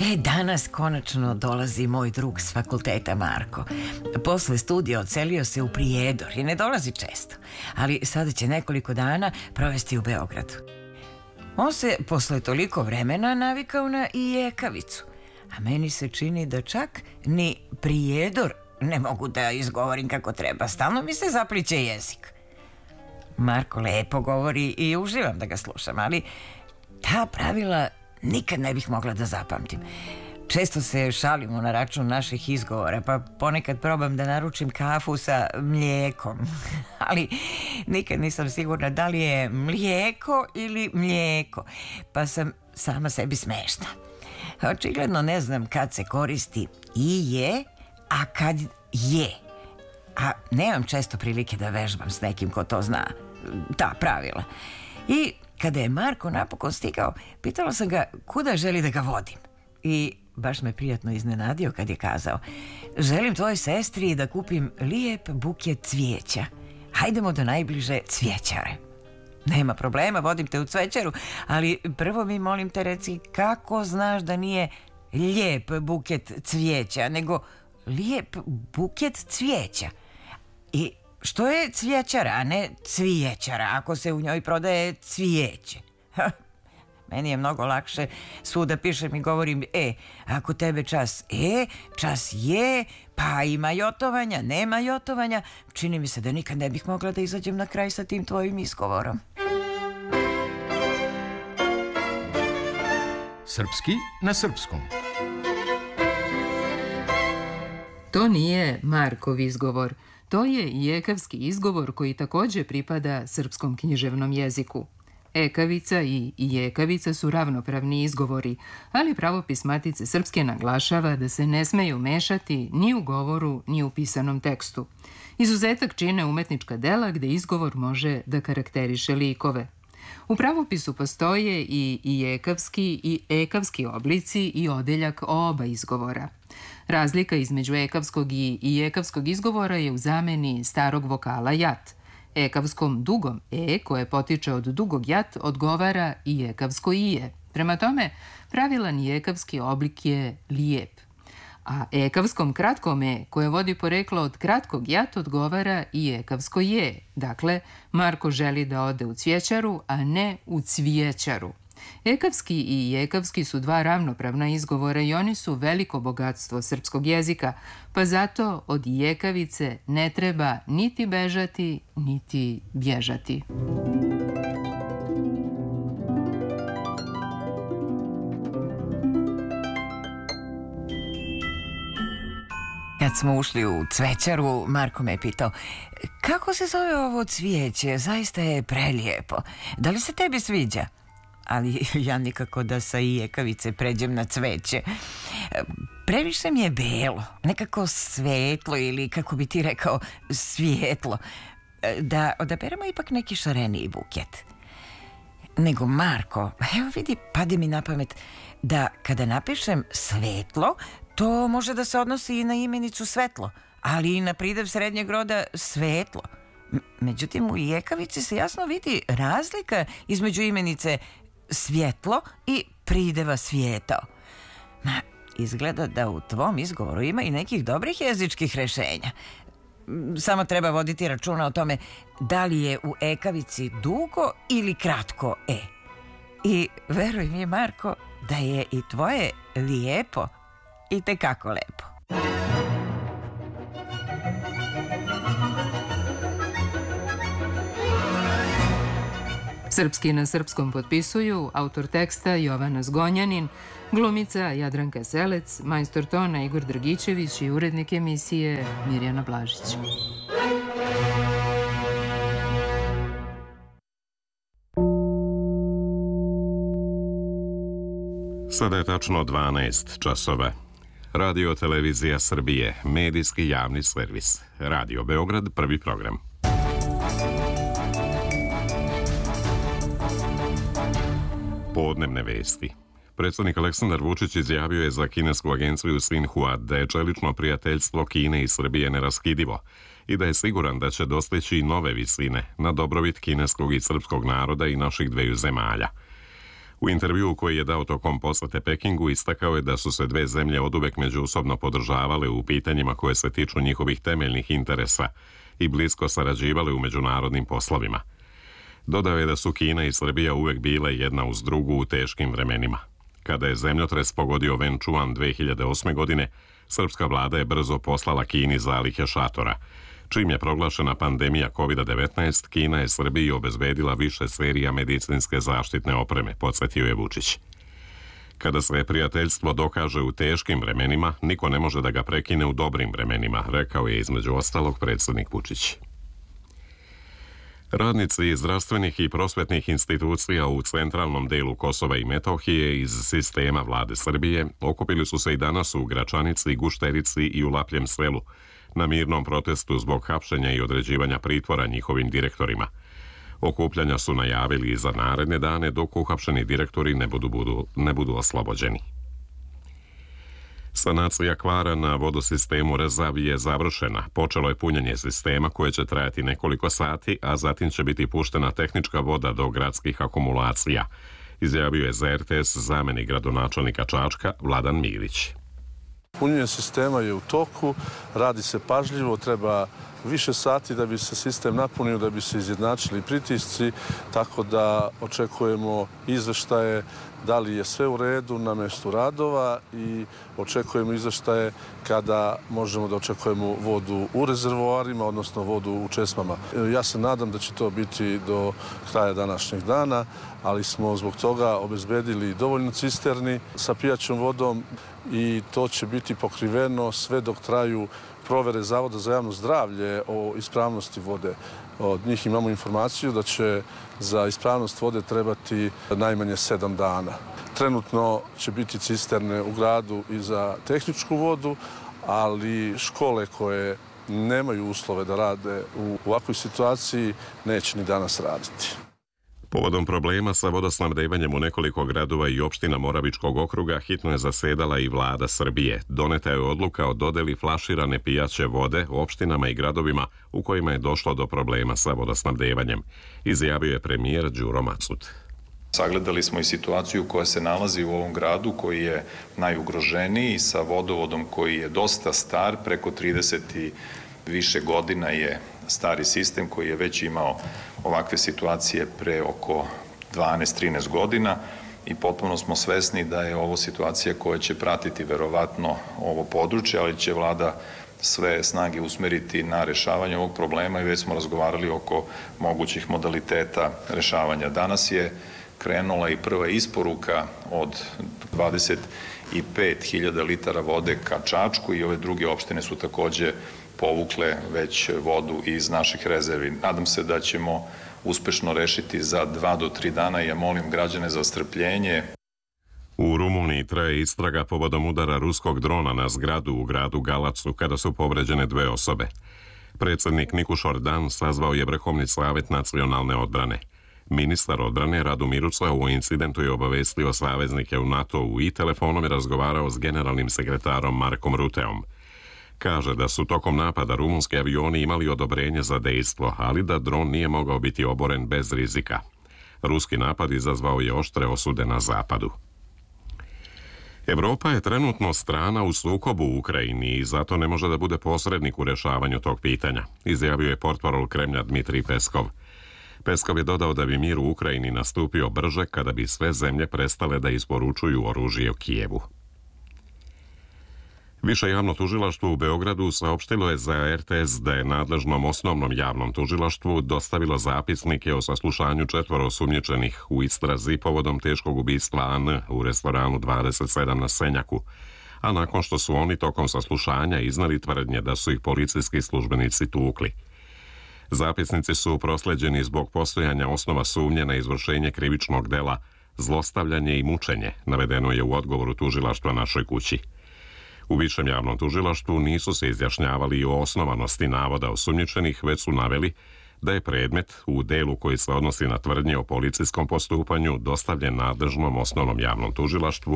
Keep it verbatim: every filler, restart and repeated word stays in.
E, danas konačno dolazi moj drug s fakulteta Marko. Posle studija odselio se u Prijedor i ne dolazi često, ali sada će nekoliko dana provesti u Beogradu. On se posle toliko vremena navikao na ijekavicu, a meni se čini da čak ni Prijedor ne mogu da izgovorim kako treba. Stalno mi se zapliće jezik. Marko lepo govori i uživam da ga slušam, ali ta pravila nikad ne bih mogla da zapamtim. Često se šalimo na račun naših izgovora, pa ponekad probam da naručim kafu sa mlijekom. Ali nikad nisam sigurna da li je mlijeko ili mlijeko, pa sam sama sebi smešna. Očigledno ne znam kad se koristi i je, a kad je. A nemam često prilike da vežbam s nekim ko to zna, ta pravila. I kada je Marko napokon stigao, pitala sam ga kuda želi da ga vodim. I baš me prijatno iznenadio kad je kazao: želim tvojoj sestri da kupim lijep buket cvijeća. Hajdemo do najbliže cvijećare. Nema problema, vodim te u cvećaru, ali prvo mi molim te reci kako znaš da nije lijep buket cvijeća, nego lijep buket cvijeća. I što je cvijećara, a ne cvijećara, ako se u njoj prodaje cvijeće? Meni je mnogo lakše svuda pišem i govorim e. Ako tebe čas e, čas je, pa ima jotovanja, nema jotovanja. Čini mi se da nikad ne bih mogla da izađem na kraj sa tim tvojim izgovorom. Srpski na srpskom. To nije Markov izgovor. To je ijekavski izgovor koji takođe pripada srpskom književnom jeziku. Ekavica i ijekavica su ravnopravni izgovori, ali pravopis Matice Srpske naglašava da se ne smeju mešati ni u govoru, ni u pisanom tekstu. Izuzetak čine umetnička dela gde izgovor može da karakteriše likove. U pravopisu postoje i ijekavski i ekavski oblici i odeljak o oba izgovora. Razlika između ekavskog i ijekavskog izgovora je u zameni starog vokala jat. Ekavskom dugom e, koje potiče od dugog jat, odgovara ijekavsko ije. Prema tome, pravilan ijekavski oblik je lijep. A ekavskom kratkom e, koje vodi poreklo od kratkog jat, odgovara ijekavsko je. Dakle, Marko želi da ode u cvijećaru, a ne u cvijećaru. Ekavski i ijekavski su dva ravnopravna izgovora i oni su veliko bogatstvo srpskog jezika, pa zato od ijekavice ne treba niti bežati, niti bježati. Kad smo ušli u cvećaru, Marko me je pitao: kako se zove ovo cvijeće? Zaista je prelijepo. Da li se tebi sviđa? Ali ja nikako da sa ijekavice pređem na cveće. Previše mi je belo, nekako svetlo ili kako bi ti rekao svijetlo. Da odaberemo ipak neki šareniji buket. Nego Marko, evo vidi, pade mi na pamet da kada napišem svetlo, to može da se odnosi i na imenicu svetlo, ali i na pridev srednjeg roda svetlo. Međutim, u ijekavici se jasno vidi razlika između imenice svjetlo i prideva svijetao. Ma, izgleda da u tvom izgovoru ima i nekih dobrih jezičkih rešenja. Samo treba voditi računa o tome da li je u ekavici dugo ili kratko e. I veruj mi, Marko, da je i tvoje lijepo i tekako lepo. Srpski na srpskom potpisuju autor teksta Jovana Zgonjanin, glumica Jadranka Selec, majstor tona Igor Dragićević i urednik emisije Mirjana Blažić. Sada je tačno dvanaest časova. Radio Televizija Srbije, medijski javni servis. Radio Beograd, prvi program. Podnevne vesti. Predsjednik Aleksandar Vučić izjavio je za kinesku agenciju Xinhua da je čelično prijateljstvo Kine i Srbije neraskidivo i da je siguran da će dostići nove visine na dobrobit kineskog i srpskog naroda i naših dveju zemalja. U intervjuu koji je dao tokom posete Pekingu istakao je da su se dve zemlje oduvek međusobno podržavale u pitanjima koje se tiču njihovih temeljnih interesa i blisko sarađivale u međunarodnim poslovima. Dodao je da su Kina i Srbija uvek bile jedna uz drugu u teškim vremenima. Kada je zemljotres pogodio Venčuan dve hiljade osme. godine, srpska vlada je brzo poslala Kini zalihe šatora. Čim je proglašena pandemija kovid devetnaest, Kina je Srbiji obezbedila više serija medicinske zaštitne opreme, podsjetio je Vučić. Kada se prijateljstvo dokaže u teškim vremenima, niko ne može da ga prekine u dobrim vremenima, rekao je između ostalog predsjednik Vučić. Radnici zdravstvenih i prosvetnih institucija u centralnom delu Kosova i Metohije iz sistema vlade Srbije okupili su se i danas u Gračanici, Gušterici i u Lapljem selu na mirnom protestu zbog hapšenja i određivanja pritvora njihovim direktorima. Okupljanja su najavili i za naredne dane dok uhapšeni direktori ne budu, budu, ne budu oslobođeni. Sanacija kvara na vodosistemu Rezav je završena. Počelo je punjenje sistema koje će trajati nekoliko sati, a zatim će biti puštena tehnička voda do gradskih akumulacija, izjavio je za er te es zamenik gradonačelnika Čačka Vladan Milić. Punjenje sistema je u toku, radi se pažljivo, treba više sati da bi se sistem napunio, da bi se izjednačili pritisci, tako da očekujemo izveštaje da li je sve u redu na mestu radova i očekujemo izveštaje kada možemo da očekujemo vodu u rezervoarima, odnosno vodu u česmama. Ja se nadam da će to biti do kraja današnjeg dana, ali smo zbog toga obezbedili dovoljno cisterni sa pijaćom vodom i to će biti pokriveno sve dok traju provere Zavoda za javno zdravlje o ispravnosti vode. Od njih imamo informaciju da će za ispravnost vode trebati najmanje sedam dana. Trenutno će biti cisterne u gradu i za tehničku vodu, ali škole koje nemaju uslove da rade u ovakvoj situaciji neće ni danas raditi. Povodom problema sa vodosnabdevanjem u nekoliko gradova i opština Moravičkog okruga hitno je zasedala i vlada Srbije. Doneta je odluka o dodeli flaširane pijaće vode opštinama i gradovima u kojima je došlo do problema sa vodosnabdevanjem, izjavio je premijer Đuro Macut. Sagledali smo i situaciju koja se nalazi u ovom gradu koji je najugroženiji sa vodovodom koji je dosta star, preko trideset i više godina je stari sistem koji je već imao ovakve situacije pre oko dvanaest trinaest godina i potpuno smo svesni da je ovo situacija koja će pratiti verovatno ovo područje, ali će vlada sve snage usmeriti na rešavanje ovog problema i već smo razgovarali oko mogućih modaliteta rešavanja. Danas je krenula i prva isporuka od dvadeset pet hiljada litara vode ka Čačku i ove druge opštine su takođe povukle već vodu iz naših rezervi. Nadam se da ćemo uspešno rešiti za dva do tri dana i ja molim građane za strpljenje. U Rumuniji traje istraga povodom udara ruskog drona na zgradu u gradu Galacu kada su povređene dve osobe. Predsjednik Nikušor Dan sazvao je Vrhovni savet nacionalne odbrane. Ministar odbrane Radomir Ruca o incidentu je obavestio saveznike u NATO-u i telefonom je razgovarao s generalnim sekretarom Markom Ruteom. Kaže da su tokom napada rumunski avioni imali odobrenje za dejstvo, ali da dron nije mogao biti oboren bez rizika. Ruski napad izazvao je oštre osude na zapadu. Evropa je trenutno strana u sukobu u Ukrajini i zato ne može da bude posrednik u rešavanju tog pitanja, izjavio je portparol Kremlja Dmitrij Peskov. Peskov je dodao da bi mir u Ukrajini nastupio brže kada bi sve zemlje prestale da isporučuju oružje u Kijevu. Više javno tužilaštvo u Beogradu saopštilo je za er te es da je nadležnom osnovnom javnom tužilaštvu dostavilo zapisnike o saslušanju četvoro osumnjičenih u istrazi povodom teškog ubistva A N u restoranu dvadeset sedam na Senjaku, a nakon što su oni tokom saslušanja iznali tvrdnje da su ih policijski službenici tukli. Zapisnici su prosleđeni zbog postojanja osnova sumnje na izvršenje krivičnog dela, zlostavljanje i mučenje, navedeno je u odgovoru tužilaštva Našoj kući. U višem javnom tužilaštvu nisu se izjašnjavali o osnovanosti navoda osumnjičenih, već su naveli da je predmet u delu koji se odnosi na tvrdnje o policijskom postupanju dostavljen nadležnom osnovnom javnom tužilaštvu